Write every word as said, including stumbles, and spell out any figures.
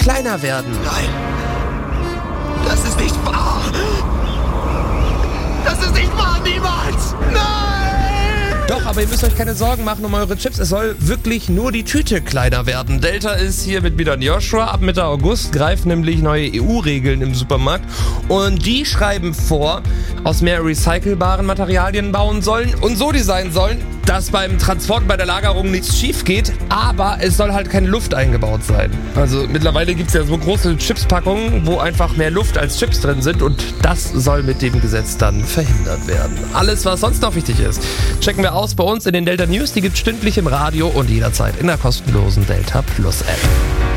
kleiner werden. Nein, das ist nicht wahr. Das ist nicht wahr, niemals. Nein! Doch, aber ihr müsst euch keine Sorgen machen um eure Chips. Es soll wirklich nur die Tüte kleiner werden. Delta ist hier mit Bidan Joshua. Ab Mitte August greifen nämlich neue E U-Regeln im Supermarkt. Und die schreiben vor, aus mehr recycelbaren Materialien bauen sollen und so designen sollen, dass beim Transport, bei der Lagerung nichts schief geht, aber es soll halt keine Luft eingebaut sein. Also mittlerweile gibt es ja so große Chipspackungen, wo einfach mehr Luft als Chips drin sind und das soll mit dem Gesetz dann verhindert werden. Alles, was sonst noch wichtig ist, checken wir aus bei uns in den Delta News. Die gibt es stündlich im Radio und jederzeit in der kostenlosen Delta Plus App.